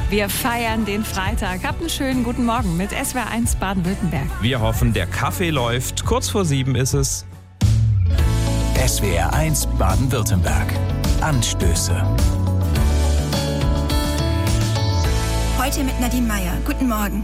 Wir feiern den Freitag. Habt einen schönen guten Morgen mit SWR1 Baden-Württemberg. Wir hoffen, der Kaffee läuft. Kurz vor 7 ist es. SWR1 Baden-Württemberg. Anstöße. Heute mit Nadine Meyer. Guten Morgen.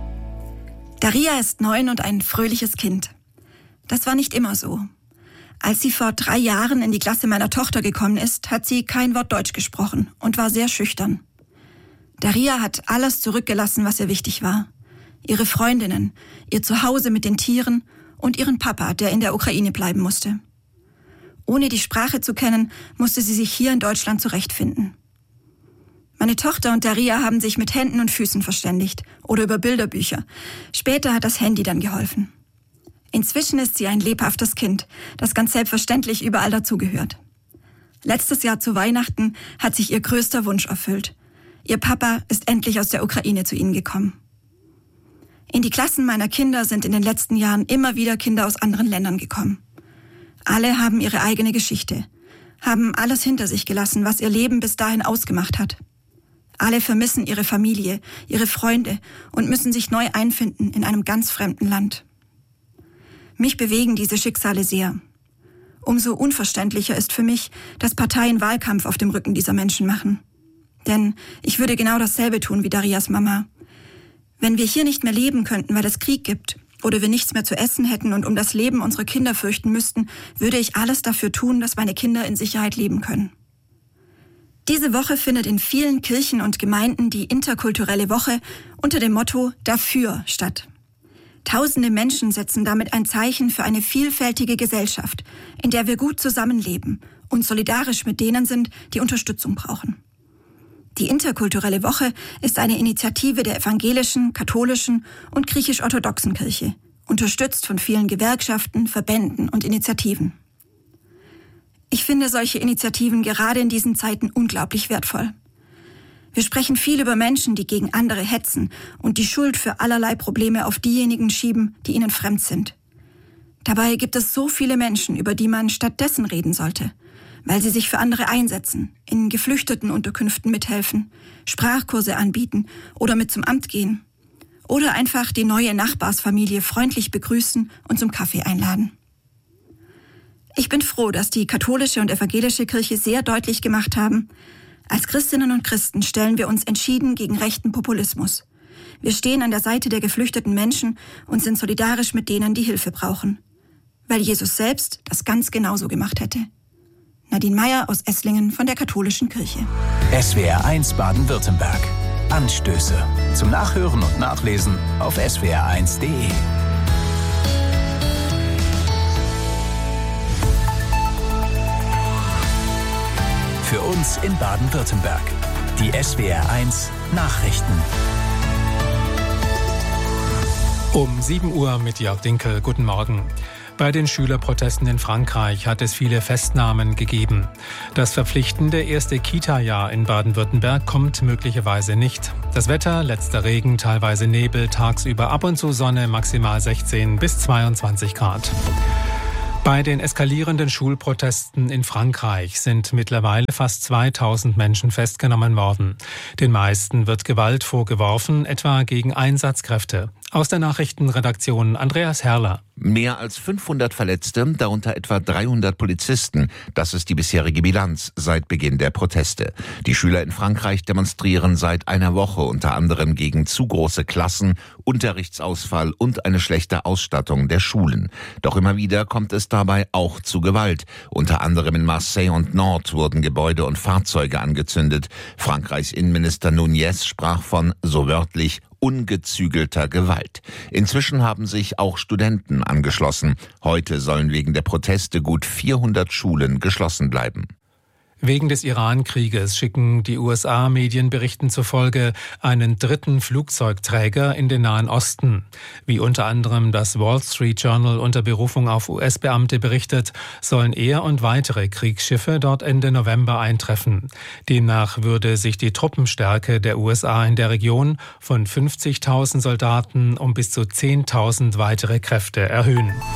Daria ist 9 und ein fröhliches Kind. Das war nicht immer so. Als sie vor 3 Jahren in die Klasse meiner Tochter gekommen ist, hat sie kein Wort Deutsch gesprochen und war sehr schüchtern. Daria hat alles zurückgelassen, was ihr wichtig war. Ihre Freundinnen, ihr Zuhause mit den Tieren und ihren Papa, der in der Ukraine bleiben musste. Ohne die Sprache zu kennen, musste sie sich hier in Deutschland zurechtfinden. Meine Tochter und Daria haben sich mit Händen und Füßen verständigt oder über Bilderbücher. Später hat das Handy dann geholfen. Inzwischen ist sie ein lebhaftes Kind, das ganz selbstverständlich überall dazugehört. Letztes Jahr zu Weihnachten hat sich ihr größter Wunsch erfüllt. Ihr Papa ist endlich aus der Ukraine zu ihnen gekommen. In die Klassen meiner Kinder sind in den letzten Jahren immer wieder Kinder aus anderen Ländern gekommen. Alle haben ihre eigene Geschichte, haben alles hinter sich gelassen, was ihr Leben bis dahin ausgemacht hat. Alle vermissen ihre Familie, ihre Freunde und müssen sich neu einfinden in einem ganz fremden Land. Mich bewegen diese Schicksale sehr. Umso unverständlicher ist für mich, dass Parteien Wahlkampf auf dem Rücken dieser Menschen machen. Denn ich würde genau dasselbe tun wie Darias Mama. Wenn wir hier nicht mehr leben könnten, weil es Krieg gibt, oder wir nichts mehr zu essen hätten und um das Leben unserer Kinder fürchten müssten, würde ich alles dafür tun, dass meine Kinder in Sicherheit leben können. Diese Woche findet in vielen Kirchen und Gemeinden die interkulturelle Woche unter dem Motto Dafür statt. Tausende Menschen setzen damit ein Zeichen für eine vielfältige Gesellschaft, in der wir gut zusammenleben und solidarisch mit denen sind, die Unterstützung brauchen. Die interkulturelle Woche ist eine Initiative der evangelischen, katholischen und griechisch-orthodoxen Kirche, unterstützt von vielen Gewerkschaften, Verbänden und Initiativen. Ich finde solche Initiativen gerade in diesen Zeiten unglaublich wertvoll. Wir sprechen viel über Menschen, die gegen andere hetzen und die Schuld für allerlei Probleme auf diejenigen schieben, die ihnen fremd sind. Dabei gibt es so viele Menschen, über die man stattdessen reden sollte, weil sie sich für andere einsetzen, in Geflüchtetenunterkünften mithelfen, Sprachkurse anbieten oder mit zum Amt gehen. Oder einfach die neue Nachbarsfamilie freundlich begrüßen und zum Kaffee einladen. Ich bin froh, dass die katholische und evangelische Kirche sehr deutlich gemacht haben, als Christinnen und Christen stellen wir uns entschieden gegen rechten Populismus. Wir stehen an der Seite der geflüchteten Menschen und sind solidarisch mit denen, die Hilfe brauchen. Weil Jesus selbst das ganz genauso gemacht hätte. Nadine Meyer aus Esslingen von der Katholischen Kirche. SWR1 Baden-Württemberg. Anstöße. Zum Nachhören und Nachlesen auf swr1.de. Für uns in Baden-Württemberg. Die SWR1 Nachrichten. Um 7 Uhr mit Jörg Dinkel. Guten Morgen. Bei den Schülerprotesten in Frankreich hat es viele Festnahmen gegeben. Das verpflichtende erste Kita-Jahr in Baden-Württemberg kommt möglicherweise nicht. Das Wetter, letzter Regen, teilweise Nebel, tagsüber ab und zu Sonne, maximal 16 bis 22 Grad. Bei den eskalierenden Schulprotesten in Frankreich sind mittlerweile fast 2000 Menschen festgenommen worden. Den meisten wird Gewalt vorgeworfen, etwa gegen Einsatzkräfte. Aus der Nachrichtenredaktion Andreas Herrler. Mehr als 500 Verletzte, darunter etwa 300 Polizisten. Das ist die bisherige Bilanz seit Beginn der Proteste. Die Schüler in Frankreich demonstrieren seit einer Woche unter anderem gegen zu große Klassen, Unterrichtsausfall und eine schlechte Ausstattung der Schulen. Doch immer wieder kommt es dabei auch zu Gewalt. Unter anderem in Marseille und Nantes wurden Gebäude und Fahrzeuge angezündet. Frankreichs Innenminister Nunez sprach von, so wörtlich, ungezügelter Gewalt. Inzwischen haben sich auch Studenten angeschlossen. Heute sollen wegen der Proteste gut 400 Schulen geschlossen bleiben. Wegen des Iran-Krieges schicken die USA-Medienberichten zufolge einen dritten Flugzeugträger in den Nahen Osten. Wie unter anderem das Wall Street Journal unter Berufung auf US-Beamte berichtet, sollen er und weitere Kriegsschiffe dort Ende November eintreffen. Demnach würde sich die Truppenstärke der USA in der Region von 50.000 Soldaten um bis zu 10.000 weitere Kräfte erhöhen.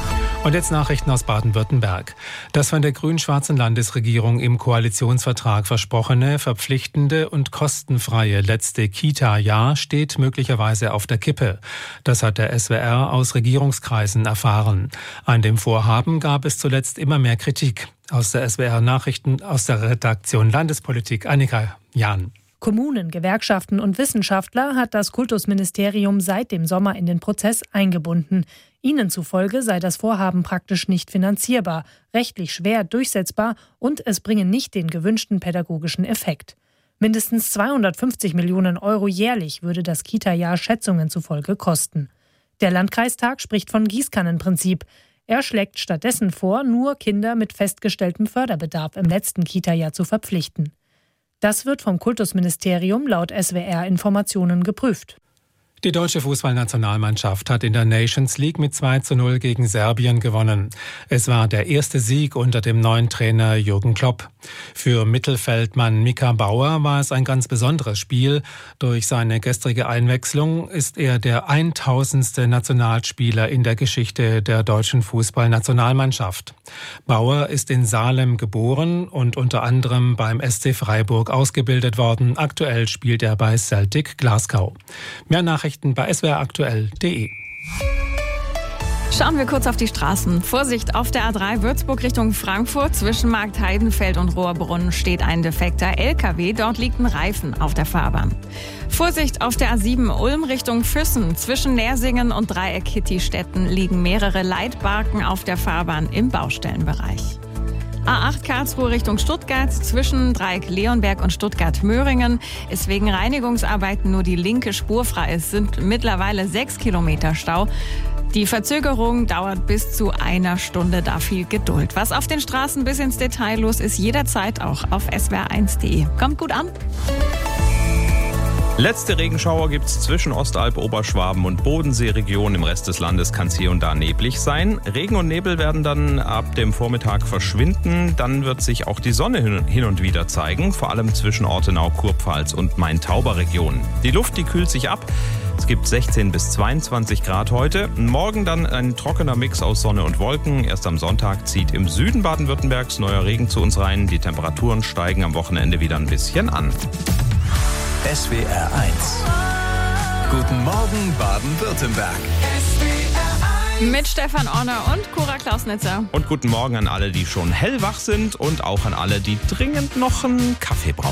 Und jetzt Nachrichten aus Baden-Württemberg. Das von der grün-schwarzen Landesregierung im Koalitionsvertrag versprochene, verpflichtende und kostenfreie letzte Kita-Jahr steht möglicherweise auf der Kippe. Das hat der SWR aus Regierungskreisen erfahren. An dem Vorhaben gab es zuletzt immer mehr Kritik. Aus der SWR-Nachrichten aus der Redaktion Landespolitik, Annika Jahn. Kommunen, Gewerkschaften und Wissenschaftler hat das Kultusministerium seit dem Sommer in den Prozess eingebunden. Ihnen zufolge sei das Vorhaben praktisch nicht finanzierbar, rechtlich schwer durchsetzbar und es bringe nicht den gewünschten pädagogischen Effekt. Mindestens 250 Millionen Euro jährlich würde das Kita-Jahr Schätzungen zufolge kosten. Der Landkreistag spricht von Gießkannenprinzip. Er schlägt stattdessen vor, nur Kinder mit festgestelltem Förderbedarf im letzten Kita-Jahr zu verpflichten. Das wird vom Kultusministerium laut SWR-Informationen geprüft. Die deutsche Fußballnationalmannschaft hat in der Nations League mit 2:0 gegen Serbien gewonnen. Es war der erste Sieg unter dem neuen Trainer Jürgen Klopp. Für Mittelfeldmann Mika Bauer war es ein ganz besonderes Spiel. Durch seine gestrige Einwechslung ist er der 1000. Nationalspieler in der Geschichte der deutschen Fußballnationalmannschaft. Bauer ist in Salem geboren und unter anderem beim SC Freiburg ausgebildet worden. Aktuell spielt er bei Celtic Glasgow. Mehr Nachrichten bei swraktuell.de. Schauen wir kurz auf die Straßen. Vorsicht, auf der A3 Würzburg Richtung Frankfurt. Zwischen Markt Heidenfeld und Rohrbrunn steht ein defekter LKW. Dort liegt ein Reifen auf der Fahrbahn. Vorsicht, auf der A7 Ulm Richtung Füssen. Zwischen Nersingen und Dreieck Hittistetten liegen mehrere Leitbarken auf der Fahrbahn im Baustellenbereich. A8 Karlsruhe Richtung Stuttgart, zwischen Dreieck Leonberg und Stuttgart-Möhringen ist wegen Reinigungsarbeiten nur die linke Spur frei. Es sind mittlerweile 6 Kilometer Stau. Die Verzögerung dauert bis zu 1 Stunde, da viel Geduld. Was auf den Straßen bis ins Detail los ist, jederzeit auch auf swr1.de. Kommt gut an! Letzte Regenschauer gibt's zwischen Ostalb, Oberschwaben und Bodenseeregion. Im Rest des Landes kann es hier und da neblig sein. Regen und Nebel werden dann ab dem Vormittag verschwinden. Dann wird sich auch die Sonne hin und wieder zeigen, vor allem zwischen Ortenau, Kurpfalz und Main-Tauber-Region. Die Luft, die kühlt sich ab. Es gibt 16 bis 22 Grad heute. Morgen dann ein trockener Mix aus Sonne und Wolken. Erst am Sonntag zieht im Süden Baden-Württembergs neuer Regen zu uns rein. Die Temperaturen steigen am Wochenende wieder ein bisschen an. SWR 1. Guten Morgen Baden-Württemberg. Mit Stefan Orner und Cora Klausnitzer. Und guten Morgen an alle, die schon hellwach sind und auch an alle, die dringend noch einen Kaffee brauchen.